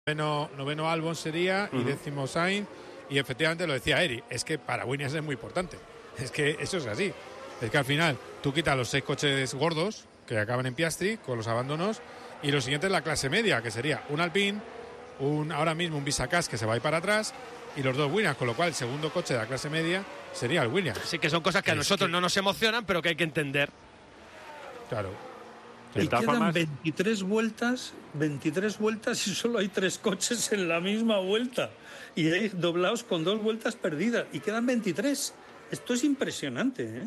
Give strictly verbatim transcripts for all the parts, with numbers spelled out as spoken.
Noveno, noveno Albon sería uh-huh. y décimo Sainz, y efectivamente lo decía Eri, es que para Williams es muy importante, es que eso es así, es que al final tú quitas los seis coches gordos que acaban en Piastri con los abandonos, y lo siguiente es la clase media, que sería un Alpine, un ahora mismo un Visacas que se va a ir para atrás, y los dos Williams, con lo cual el segundo coche de la clase media sería el Williams. Sí, que son cosas que a nosotros que... no nos emocionan, pero que hay que entender. Claro. Y quedan formas... veintitrés vueltas, veintitrés vueltas y solo hay tres coches en la misma vuelta. Y hay doblados con dos vueltas perdidas. Y quedan veintitrés. Esto es impresionante, ¿eh?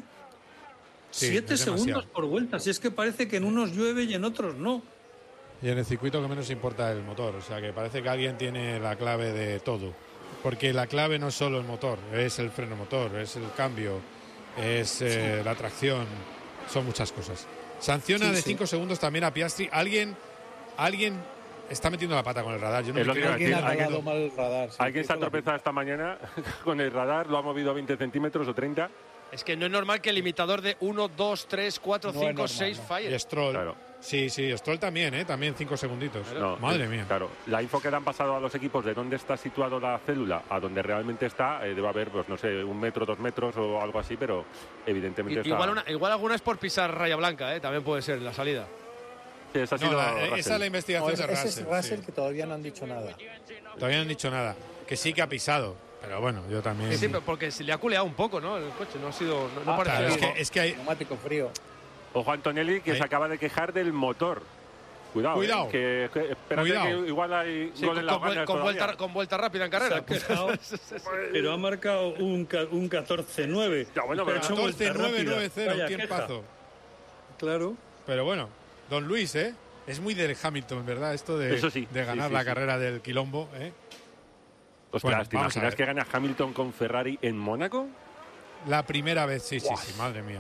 Sí, Siete segundos por vuelta. Si es que parece que en unos llueve y en otros no. Y en el circuito que menos importa el motor. O sea, que parece que alguien tiene la clave de todo. Porque la clave no es solo el motor, es el freno motor, es el cambio, es eh, sí. la tracción. Son muchas cosas. Sanciona sí, de cinco sí. segundos también a Piastri. Alguien, alguien está metiendo la pata con el radar. Yo no es me lo que alguien ha cagado mal el radar. Sí, alguien se ha tropezado esta mañana con el radar, lo ha movido veinte centímetros o treinta. Es que no es normal que el limitador de uno, dos, tres, cuatro, cinco, seis no. falle. Y Stroll. Claro. Sí, sí, Stroll también, ¿eh? También cinco segunditos. No, Madre mía. Claro, la info que le han pasado a los equipos de dónde está situado la célula a donde realmente está, eh, debe haber, pues no sé, un metro, dos metros o algo así, pero evidentemente I, está... Igual, una, igual alguna es por pisar raya blanca, ¿eh? También puede ser la salida. Sí, esa, ha no, sido la, esa es la investigación no, de Russell. Ese es Russell sí. que todavía no han dicho nada. Todavía no han dicho nada. Que sí que ha pisado. Pero bueno, yo también... Sí, sí, porque se le ha culeado un poco, ¿no? El coche no ha sido... No, no ah, parece claro, es, que, es que hay... Neumático frío. Ojo Antonelli, que ¿Eh? se acaba de quejar del motor. Cuidado, Cuidado. Eh, que, que espérate Cuidado. que igual hay sí, gol con, en la con, con, vuelta, con vuelta rápida en carrera. Quejado, pero ha marcado un, un catorce nueve. Ya, bueno, pero catorce nueve nueve cero, tiempazo. Claro. Pero bueno, don Luis, ¿eh? Es muy del Hamilton, ¿verdad? Esto de, Eso sí, de ganar sí, sí, la sí. carrera del quilombo, ¿eh? Ostras, bueno, ¿te imaginas que gana Hamilton con Ferrari en Mónaco? La primera vez, sí, sí, sí, madre mía.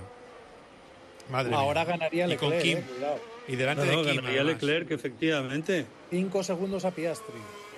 Madre Ahora mía. ganaría Leclerc, y con Kim, eh, cuidado. Y delante no, no, de Kim. Ganaría además. Leclerc, efectivamente. Cinco segundos a Piastri.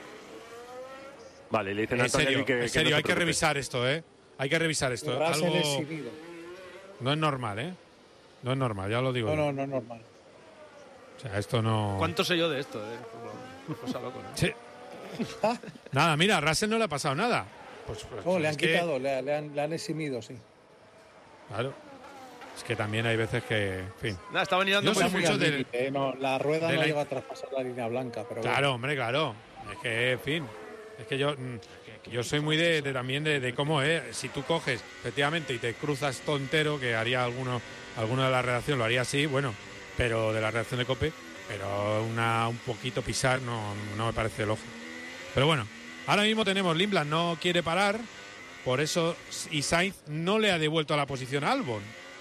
Vale, le dicen a En serio, que, en que serio no hay que revisar esto, ¿eh? Hay que revisar esto. Russell Algo... exhibido. No es normal, ¿eh? No es normal, ya lo digo. No, no, no es normal. O sea, esto no... ¿Cuánto sé yo de esto? Eh? Cosa loco, ¿no? Sí. Nada, mira, a Russell no le ha pasado nada. Pues, pues, no, le han que... quitado, le, le, han, le han eximido, sí. Claro. Es que también hay veces que, en fin. Nada, estaba mirando muy mucho del, límite, eh, no, la rueda no la... llega a traspasar la línea blanca, pero claro, bueno. hombre, claro. Es que, en fin, es que yo, yo soy muy de, de también de, de cómo es. Eh, si tú coges, efectivamente, y te cruzas todo entero, que haría alguno, alguno de la redacción lo haría así, bueno, pero de la redacción de COPE, pero una un poquito pisar no, no me parece lógico. Pero bueno, ahora mismo tenemos Lindblad no quiere parar, por eso, y Sainz no le ha devuelto a la posición a Albon.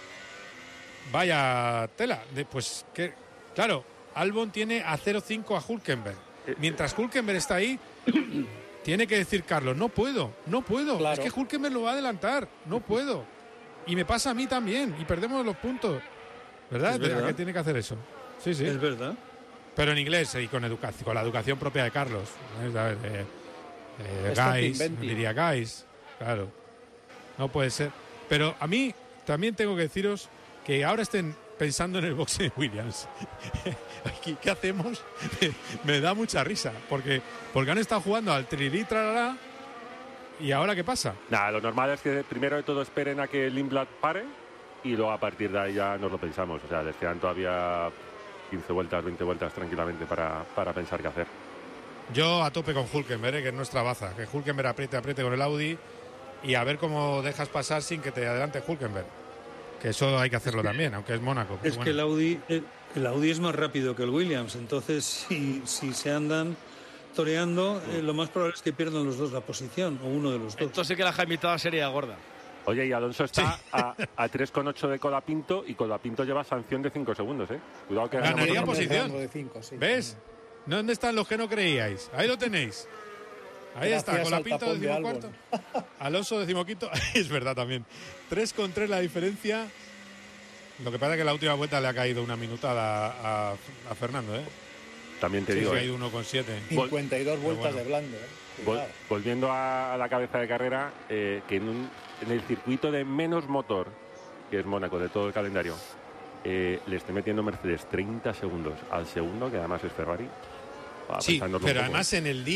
Vaya tela, de, pues que, claro, Albon tiene a cero cinco a Hülkenberg. Mientras Hülkenberg está ahí, tiene que decir Carlos, no puedo, no puedo, claro. Es que Hülkenberg lo va a adelantar, no puedo. Y me pasa a mí también, y perdemos los puntos. ¿Verdad? Es verdad. ¿Qué tiene que hacer eso? Sí, sí. Es verdad. Pero en inglés y con educación, con la educación propia de Carlos. ¿Sabes? Eh, eh, guys, diría guys, claro. No puede ser. Pero a mí también tengo que deciros que ahora estén pensando en el boxe de Williams. ¿Qué hacemos? Me da mucha risa, porque, porque han estado jugando al trirí trarará, y ahora ¿qué pasa? Nada, lo normal es que primero de todo esperen a que Lindblad pare y luego a partir de ahí ya nos lo pensamos. O sea, les quedan todavía quince vueltas, veinte vueltas tranquilamente para, para pensar qué hacer. Yo a tope con Hülkenberg, ¿eh? Que es nuestra baza, que Hülkenberg apriete, apriete con el Audi y a ver cómo dejas pasar sin que te adelante Hülkenberg. Que eso hay que hacerlo es que, también, aunque es Mónaco. Es bueno. que el Audi, el, el Audi es más rápido que el Williams, entonces si, si se andan toreando, eh, lo más probable es que pierdan los dos la posición, o uno de los dos. Entonces sí que la jaimitada sería gorda. Oye, y Alonso está sí. a, a tres coma ocho de Colapinto y Colapinto lleva sanción de cinco segundos, ¿eh? Cuidado que ganaría posición. De cinco, sí. ¿Ves? ¿Dónde están los que no creíais? Ahí lo tenéis. Ahí Gracias está, Colapinto decimocuarto. Alonso decimoquinto. Es verdad también. tres con tres la diferencia. Lo que pasa es que la última vuelta le ha caído una minutada a, a, a Fernando, ¿eh? También te sí, digo. Sí, ha ido uno con siete. cincuenta y dos vueltas bueno. de blando, ¿eh? Vol volviendo a, a la cabeza de carrera, eh, que en, un, en el circuito de menos motor, que es Mónaco, de todo el calendario, eh, le esté metiendo Mercedes treinta segundos al segundo, que además es Ferrari. para Sí, pensándolo un pero poco. además en el día